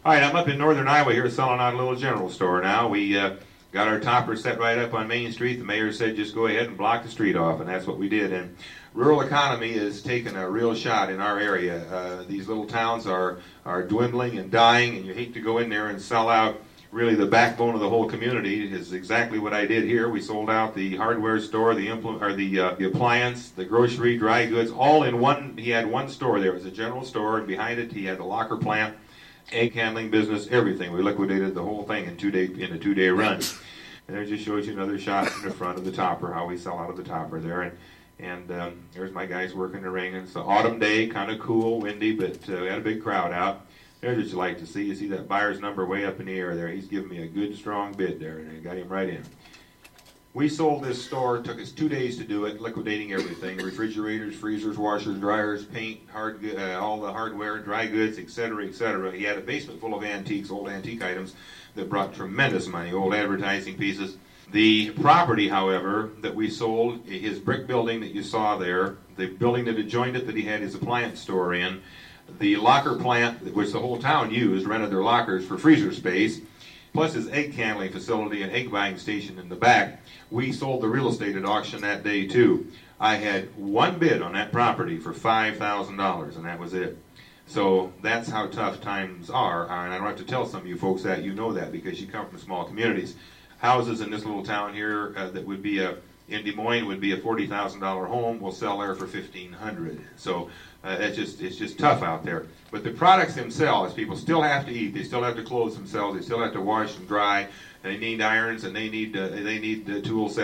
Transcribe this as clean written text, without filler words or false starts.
All right, I'm up in northern Iowa here selling out a little general store now. We got our topper set right up on Main Street. The mayor said just go ahead and block the street off, and that's what we did. And rural economy is taking a real shot in our area. These little towns are dwindling and dying, and you hate to go in there and sell out really the backbone of the whole community. Is exactly what I did here. We sold out the hardware store, the appliance, the grocery, dry goods, all in one. He had one store there. It was a general store, and behind it he had the locker plant, egg handling business, everything. We liquidated the whole thing in a 2-day run. And there just shows you another shot in the front of the topper, how we sell out of the topper there. And there's my guys working the ring. It's an autumn day, kind of cool, windy, but we had a big crowd out. There's what you like to see. You see that buyer's number way up in the air there. He's giving me a good, strong bid there, and I got him right in. We sold this store. It took us 2 days to do it, liquidating everything: refrigerators, freezers, washers, dryers, paint, all the hardware, dry goods, etc., etc. He had a basement full of antiques, old antique items that brought tremendous money, old advertising pieces. The property, however, that we sold, his brick building that you saw there, the building that adjoined it that he had his appliance store in, the locker plant, which the whole town used, rented their lockers for freezer space, plus his egg handling facility and egg buying station in the back. We sold the real estate at auction that day, too. I had one bid on that property for $5,000, and that was it. So that's how tough times are, and I don't have to tell some of you folks that. You know that because you come from small communities. Houses in this little town here that would be in Des Moines would be a $40,000 home. We'll sell there for $1,500. So it's just tough out there. But the products themselves, people still have to eat. They still have to clothe themselves. They still have to wash and dry. They need irons, and they need the tool sets.